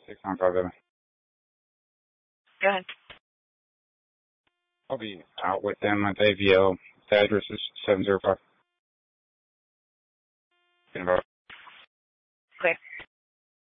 6957. Go ahead. I'll be out with them at AVL. The address is 705. Clear.